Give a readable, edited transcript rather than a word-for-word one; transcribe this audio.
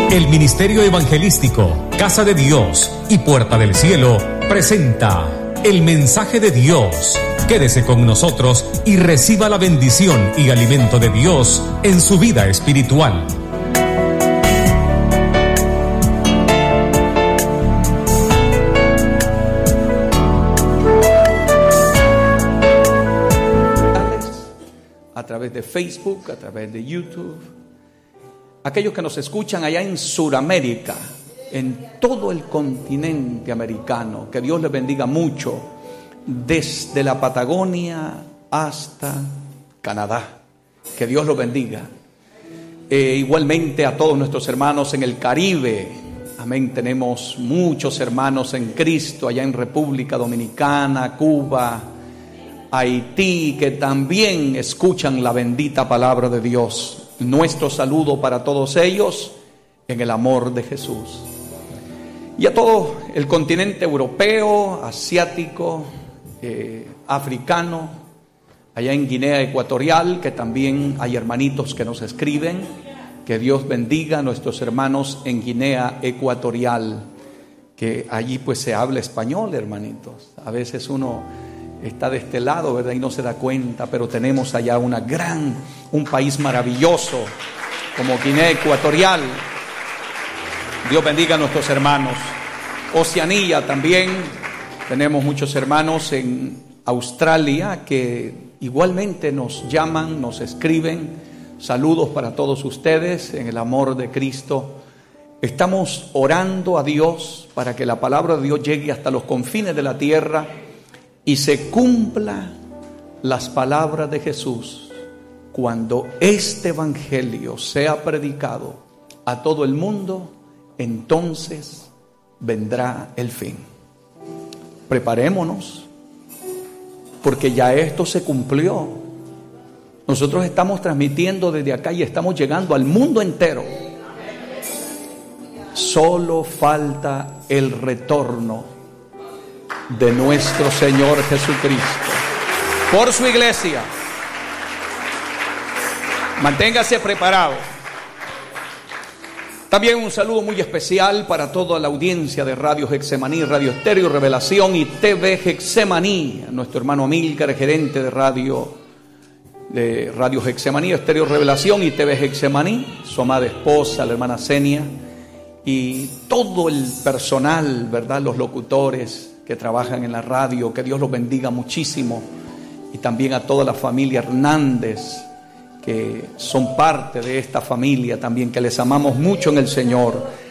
El Ministerio Evangelístico Casa de Dios y Puerta del Cielo presenta el mensaje de Dios. Quédese con nosotros y reciba la bendición y alimento de Dios en su vida espiritual. A través de Facebook, a través de YouTube, aquellos que nos escuchan allá en Sudamérica, en todo el continente americano, que Dios les bendiga mucho, desde la Patagonia hasta Canadá, que Dios los bendiga. Igualmente a todos nuestros hermanos en el Caribe, amén, tenemos muchos hermanos en Cristo allá en República Dominicana, Cuba, Haití, que también escuchan la bendita palabra de Dios. Nuestro saludo para todos ellos en el amor de Jesús. Y a todo el continente europeo, asiático, africano, allá en Guinea Ecuatorial, que también hay hermanitos que nos escriben. Que Dios bendiga a nuestros hermanos en Guinea Ecuatorial, que allí pues se habla español, hermanitos. A veces uno está de este lado, ¿verdad? Y no se da cuenta, pero tenemos allá un país maravilloso como Guinea Ecuatorial. Dios bendiga a nuestros hermanos. Oceanía también, tenemos muchos hermanos en Australia que igualmente nos llaman, nos escriben. Saludos para todos ustedes en el amor de Cristo. Estamos orando a Dios para que la palabra de Dios llegue hasta los confines de la tierra y se cumpla las palabras de Jesús. Cuando este evangelio sea predicado a todo el mundo, entonces vendrá el fin. Preparémonos, porque ya esto se cumplió. Nosotros estamos transmitiendo desde acá y estamos llegando al mundo entero. Solo falta el retorno de nuestro Señor Jesucristo por su iglesia. Manténgase preparado. También un saludo muy especial para toda la audiencia de Radio Getsemaní, Radio Estéreo Revelación y TV Getsemaní. Nuestro hermano Amílcar, gerente de Radio Getsemaní, Estéreo Revelación y TV Getsemaní, su amada esposa, la hermana Zenia, y todo el personal, ¿verdad? Los locutores que trabajan en la radio, que Dios los bendiga muchísimo. Y también a toda la familia Hernández, que son parte de esta familia también, que les amamos mucho en el Señor.